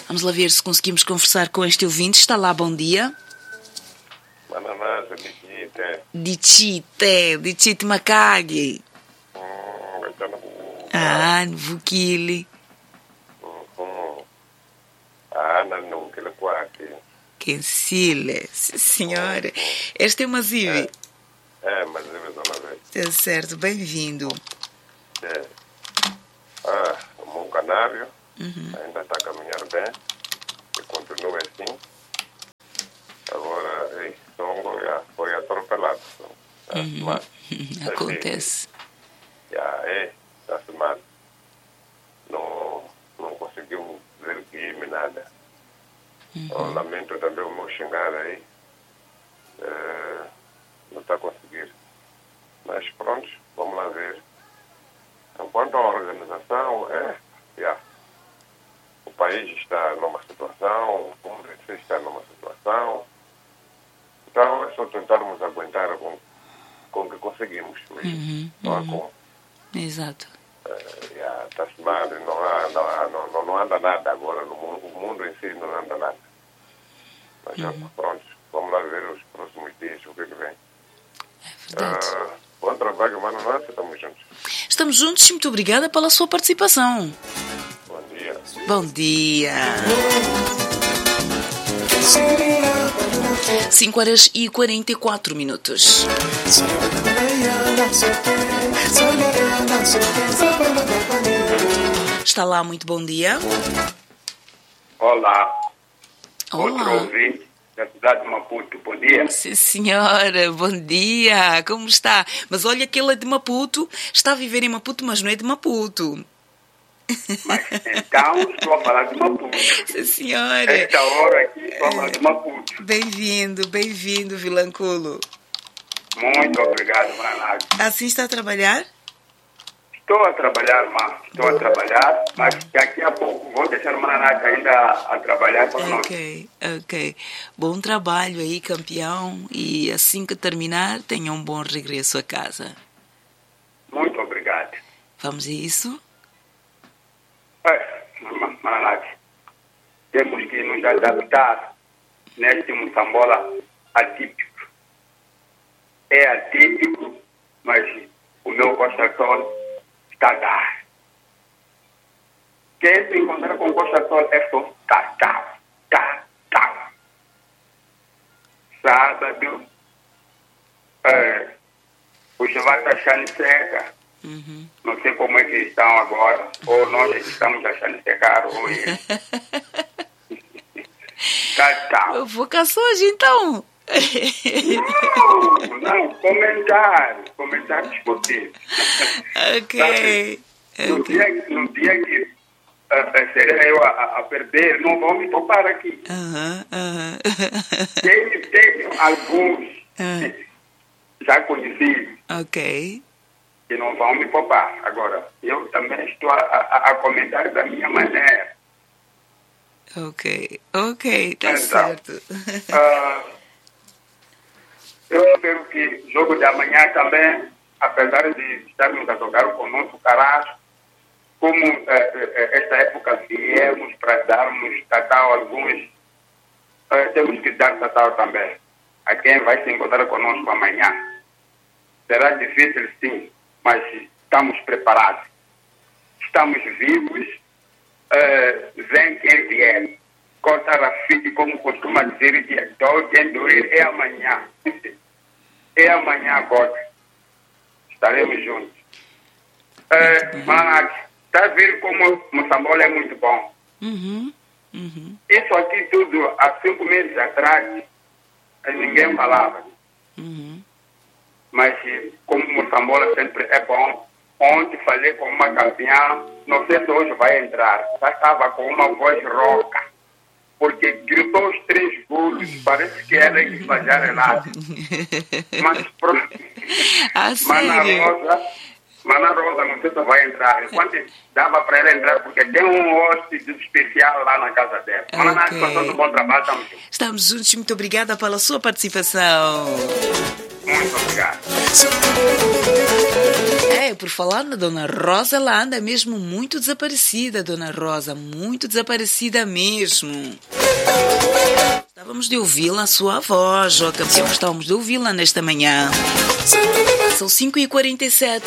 Vamos lá ver se conseguimos conversar com este ouvinte. Está lá, bom dia. Mananasa, Dicite Macagli. Vukili. Não, que ele quase. Kensile, senhora. Esta é uma Zivi. Mas deve ser uma vez. Tá certo, bem-vindo. O meu canário ainda está a caminhar bem. E continua assim. Agora, esse songo já foi atropelado. Acontece. Esta semana. Não conseguiu ver nada. Eu lamento também o meu xingar aí. Não está a conseguir. Mas pronto, vamos lá ver. Enquanto a organização, o país está numa situação, o mundo está numa situação. Então é só tentarmos aguentar com o que conseguimos. Não há como. Exato. Está-se mal, não anda nada agora no mundo. O mundo em si não anda nada. Mas pronto, vamos lá ver os próximos dias o que vem. É verdade. Bom trabalho, mano. Nós estamos juntos. Estamos juntos e muito obrigada pela sua participação. Bom dia. Bom dia. 5h44. Está lá, muito bom dia. Olá. Olá. Outro ouvinte da cidade de Maputo. Bom dia. Sim, senhora, bom dia. Como está? Mas olha que ele é de Maputo. Está a viver em Maputo, mas não é de Maputo. Mas então estou a falar de Maputo. Sim, senhora. Esta hora aqui estou a falar de Maputo. Bem-vindo, Vilanculo. Muito obrigado, Mananás. Assim está a trabalhar? Estou a trabalhar, mas daqui a pouco vou deixar o Mananás ainda a trabalhar com nós. Ok. Bom trabalho aí, campeão. E assim que terminar, tenha um bom regresso a casa. Muito obrigado. Vamos a isso? Mananás, temos que nos adaptar neste Moçambola atípico. É atípico, mas o meu Costa Sol está a dar. Quem se encontrar com Costa Sol é só tá. Sábado, o chuva está achando seca. Não sei como é que estão agora, ou nós estamos achando secar hoje. Tá. Vocações, então. Não, comentário esportivo. Ok. No dia que serei eu a perder, não vão me topar aqui. Tenho alguns já conhecidos. Ok. Que não vão me poupar. Agora, eu também estou a comentar da minha maneira. Ok, tá certo. Eu espero que o jogo de amanhã também, apesar de estarmos a jogar com o nosso carrasco, como esta época viemos para darmos Tatal a alguns, temos que dar Tatal também a quem vai se encontrar conosco amanhã. Será difícil, sim, mas estamos preparados. Estamos vivos, vem quem vier. Cortar a fita, como costuma dizer, dia quem doer é amanhã. É amanhã agora. Estaremos juntos. Mas está a ver como Moçambola é muito bom. Isso aqui tudo, há 5 meses atrás, ninguém falava. Mas como Moçambola sempre é bom, ontem falei com uma campeã, não sei se hoje vai entrar, já estava com uma voz rouca, porque gritou os 3 golos, parece que era exagerado. Mas Mana Rosa, não sei se vai entrar, enquanto dava para ela entrar, porque tem um hóspede especial lá na casa dela. Mana, passando um bom trabalho, estamos juntos. Estamos juntos, muito obrigada pela sua participação. Muito obrigado. Por falar na Dona Rosa, ela anda mesmo muito desaparecida, Dona Rosa, muito desaparecida mesmo. Estávamos de ouvi-la, a sua voz, ó campeão, estávamos de ouvi-la nesta manhã. São 5h47.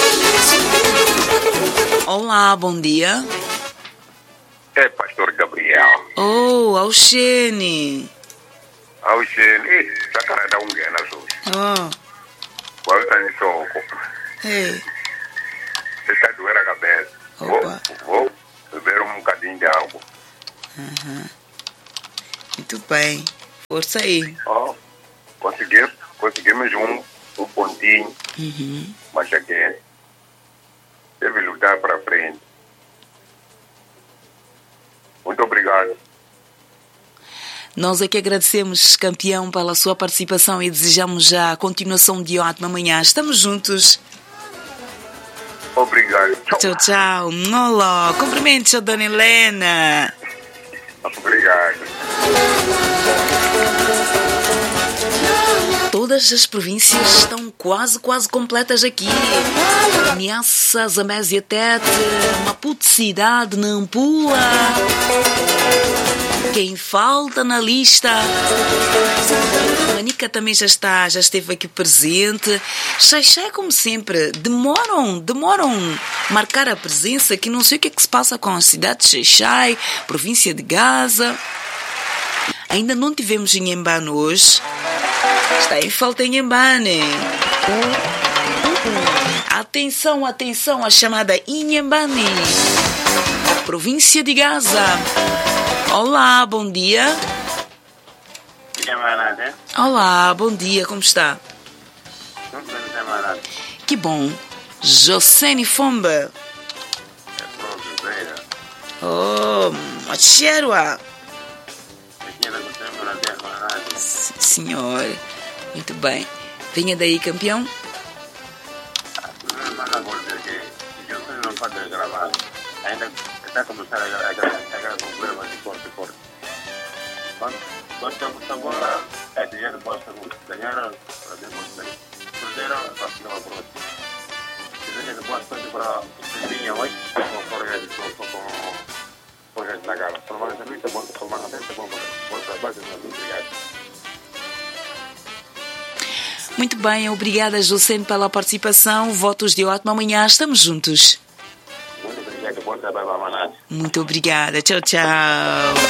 Olá, bom dia. É, Pastor Gabriel. Oh, Auxene. Auxene, já cara da unguena hoje. Qual está em soco? Ei. Você está doendo a cabeça. Vou beber um bocadinho de água. Muito bem. Força aí. Conseguimos um pontinho. Mas aqui deve lutar para frente. Muito obrigado. Nós é que agradecemos, campeão, pela sua participação e desejamos já a continuação de ótima manhã. Estamos juntos. Obrigado. Tchau, tchau. Olá, cumprimentos a Dona Helena. Obrigado. Todas as províncias estão quase completas aqui. Niassa, Zambésia, Tete, Maputo Cidade, Nampula. Quem falta na lista? Manica também já esteve aqui presente. Xaixai, como sempre, demoram marcar a presença, que não sei o que é que se passa com a cidade de Xaixai, província de Gaza. Ainda não tivemos Inhambane hoje. Está em falta Inhambane. Atenção, a chamada Inhambane, província de Gaza. Olá, bom dia. Olá, bom dia, como está? Que bom. Josene Fomba. Oh, Machierua. Senhor, muito bem. Venha daí, campeão. Ainda está começando a gravar problemas de corte. Quando estamos agora, dinheiro basta ganhar, perderam, basta não aproveitar. Se dinheiro basta para vinha hoje, com gente na gala. Por mais serviço, bom tomar na frente, bom trabalho, obrigado. Muito bem, obrigada, Josene, pela participação. Votos de ótima manhã, estamos juntos. Muito obrigado, bom trabalho, Manade. Muito obrigada, tchau, tchau.